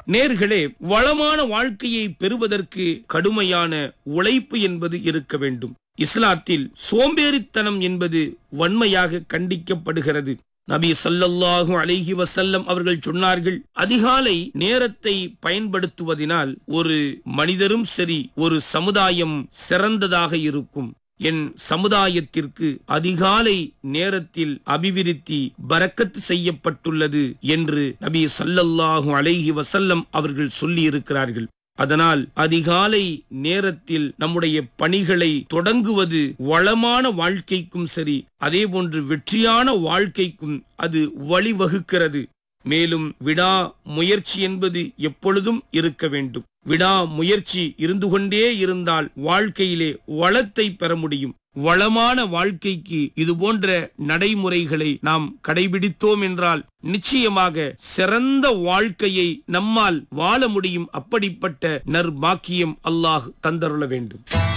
நேர்களே, வளமான வாழ்க்கையை பெறுவதற்கு கடுமையான உழைப்பு என்பது இருக்க வேண்டும். இஸ்லாத்தில் சோம்பேறித்தனம் என்பது வன்மையாக கண்டிக்கப்படுகிறது. நபி ஸல்லல்லாஹு அலைஹி வஸல்லம் அவர்கள் சொன்னார்கள், அதிகாலை நேரத்தை பயன்படுத்துவதினால் ஒரு மனிதரும் சரி, ஒரு சமுதாயம் சிறந்ததாக இருக்கும். என் சமுதாயத்திற்கு அதிகாலை நேரத்தில் அபிவிருத்தி பரக்கத்து செய்யப்பட்டுள்ளது என்று நபி ஸல்லல்லாஹு அலைஹி வஸல்லம் அவர்கள் சொல்லி இருக்கிறார்கள். அதனால் அதிகாலை நேரத்தில் நம்முடைய பணிகளை தொடங்குவது வளமான வாழ்க்கைக்கும் சரி, அதே போன்று வெற்றியான வாழ்க்கைக்கும் அது வழிவகுக்கிறது. மேலும் விடா முயற்சி என்பது எப்பொழுதும் இருக்க வேண்டும். விடா முயற்சி இருந்து கொண்டே இருந்தால் வாழ்க்கையிலே வளத்தை பெற முடியும். வளமான வாழ்க்கைக்கு இது போன்ற நடைமுறைகளை நாம் கடைபிடித்தோம் என்றால் நிச்சயமாக சிறந்த வாழ்க்கையை நம்மால் வாழ முடியும். அப்படிப்பட்ட நற்பாக்கியம் அல்லாஹ் தந்தருள வேண்டும்.